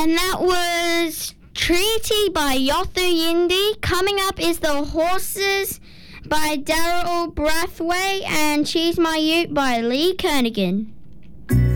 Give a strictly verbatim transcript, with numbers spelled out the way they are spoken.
And that was Treaty by Yothu Yindi. Coming up is The Horses by Daryl Brathwaite and She's My Ute by Lee Kernaghan.